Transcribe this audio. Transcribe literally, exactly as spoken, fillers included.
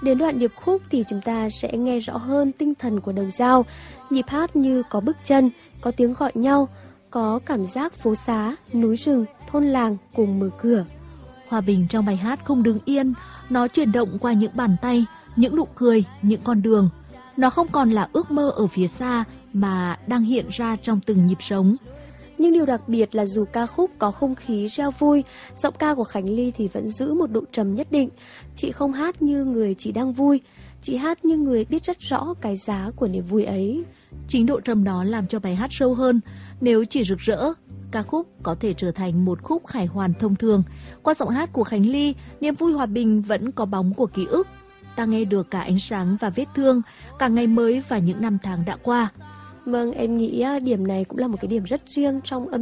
Đến đoạn điệp khúc thì chúng ta sẽ nghe rõ hơn tinh thần của đầu dao. Nhịp hát như có bước chân, có tiếng gọi nhau, có cảm giác phố xá, núi rừng, thôn làng cùng mở cửa. Hòa bình trong bài hát không đứng yên, nó chuyển động qua những bàn tay, những nụ cười, những con đường. Nó không còn là ước mơ ở phía xa mà đang hiện ra trong từng nhịp sống. Nhưng điều đặc biệt là dù ca khúc có không khí reo vui, giọng ca của Khánh Ly thì vẫn giữ một độ trầm nhất định. Chị không hát như người chỉ đang vui, chị hát như người biết rất rõ cái giá của niềm vui ấy. Chính độ trầm đó làm cho bài hát sâu hơn. Nếu chỉ rực rỡ, ca khúc có thể trở thành một khúc khải hoàn thông thường. Qua giọng hát của Khánh Ly, niềm vui hòa bình vẫn có bóng của ký ức. Ta nghe được cả ánh sáng và vết thương, cả ngày mới và những năm tháng đã qua. Vâng, em nghĩ điểm này cũng là một cái điểm rất riêng trong âm